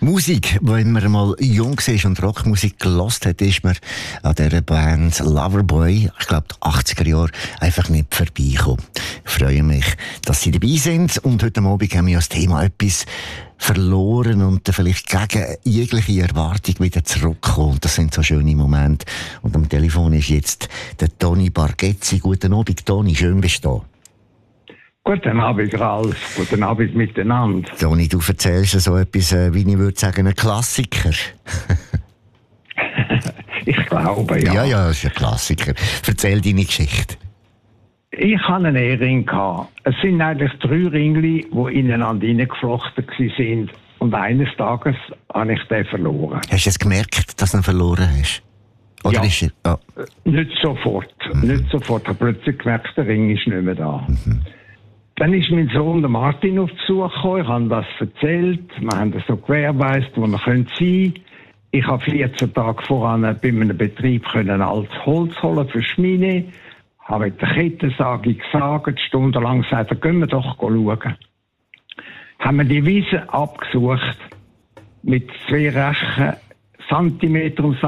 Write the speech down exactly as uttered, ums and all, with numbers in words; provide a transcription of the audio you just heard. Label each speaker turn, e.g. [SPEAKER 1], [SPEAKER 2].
[SPEAKER 1] Musik, wenn man mal jung war und Rockmusik gehört hat, ist man an dieser Band Loverboy, ich glaube die achtziger Jahre, einfach nicht vorbeigekommen. Ich freue mich, dass Sie dabei sind und heute Abend haben wir das Thema etwas verloren und vielleicht gegen jegliche Erwartung wieder zurückkommen. Das sind so schöne Momente. Und am Telefon ist jetzt der Toni Bargetzi. Guten Abend, Toni, schön bist du da.
[SPEAKER 2] Guten Abend, Ralf. Guten Abend miteinander.
[SPEAKER 1] Toni, du erzählst so etwas, wie ich würde sagen, ein Klassiker.
[SPEAKER 2] Ich glaube, ja.
[SPEAKER 1] Ja, ja, das ist ein Klassiker. Erzähl deine Geschichte.
[SPEAKER 2] Ich hatte eine Ehering. Es sind eigentlich drei Ringli, die ineinander hineingeflochten waren. Und eines Tages habe ich den verloren.
[SPEAKER 1] Hast du es gemerkt, dass du ihn verloren hast? Oder
[SPEAKER 2] ja.
[SPEAKER 1] Ist er, oh.
[SPEAKER 2] Nicht sofort. Mhm. Nicht sofort. Ich habe plötzlich gemerkt, der Ring ist nicht mehr da. Mhm. Dann ist mein Sohn der Martin auf Besuch gekommen. Ich habe das erzählt. Wir haben das so gewährleistet, wo wir sein können. Ich habe vierzehn Tage voran bei einem Betrieb können altes Holz holen für Schmine. Habe mit der Kettensage gesagt, stundenlang gesagt, gehen wir doch schauen. Haben wir die Wiese abgesucht mit zwei Rechen Zentimeter um